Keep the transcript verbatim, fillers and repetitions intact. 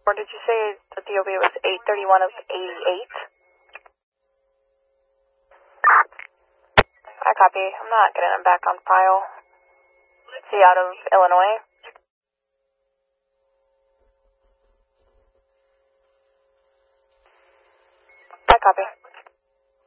Or did you say the D O B was eight thirty-one of eighty-eight? I copy. I'm not getting him back on file. Is he out of Illinois? I copy.